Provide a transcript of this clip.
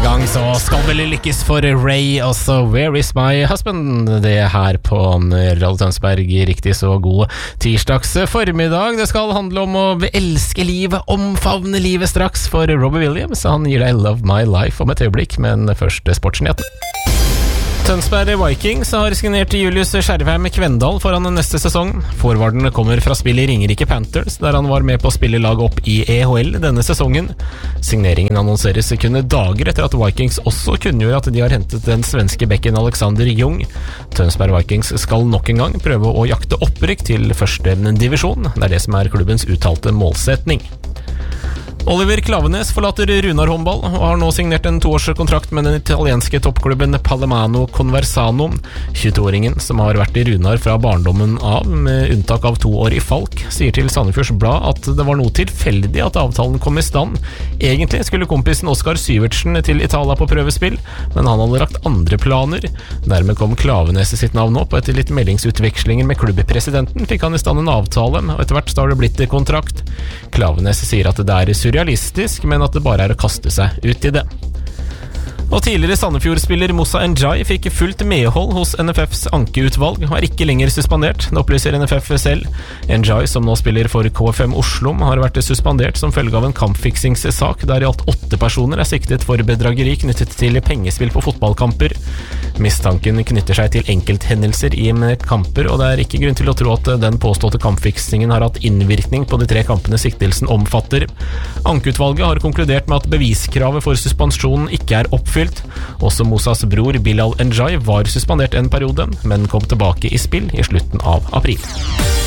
gang så skal vel lykkes for Ray, altså Where is my husband? Det her på Radio Tønsberg, riktig så god tirsdags formiddag. Det skal handle om å elske livet, omfavne livet straks for Robbie Williams. Han gir deg Love My Life om et øyeblikk, men først sportsnyheten. Tønsberg Vikings har signert Julius Skjervheim Kvendal foran neste sesong. Forwarden kommer fra spill i Ringerike Panthers, der han var med på å spille lag opp i EHL denne sesongen. Signeringen annonseres kun dager etter at Vikings også kunngjorde at de har hentet den svenske bekken Alexander Jung. Tønsberg Vikings skal nok en gang prøve å jakte opprykk til første divisjon. Det er det som er klubbens uttalte målsetning. Oliver Klaveness forlater Runar håndball og har nå signert en 2-årskontrakt med den italienske toppklubben Palermo Conversano. 22-åringen, som har vært i Runar fra barndommen av, med unntak av 2 år i Falk, sier til Sandefjords Blad at det var noe tilfeldig at avtalen kom i stand. Egentlig skulle kompisen Oskar Syvertsen til Italia på prøvespill, men han hadde lagt andre planer. Dermed kom Klaveness sitt navn opp, og etter litt meldingsutvekslinger med klubbpresidenten fikk han i stand en avtale, og etter hvert har det blitt kontrakt. Klaveness sier at det er surrealistisk, men at det bare er å kaste seg ut i det. Og tidligere Sandefjord-spiller Moussa Njai fikk fullt medhold hos NFFs ankeutvalg og er ikke lenger suspendert, det opplyser NFF selv. Njai, som nå spiller for KFM Oslo, har vært suspendert som følge av en kampfiksingssak der i alt 8 personer er siktet for bedrageri knyttet til pengespill på fotballkamper. Mistanken knytter seg til enkelthendelser i kamper, og det er ikke grunn til å tro at den påståtte kampfiksingen har hatt innvirkning på de 3 kampene siktelsen omfatter. Ankeutvalget har konkludert med at beviskravet for suspensjonen ikke er oppfylt. Også Moussas bror Bilal Njai var suspendert en periode, men kom tilbake i spill i slutten av april.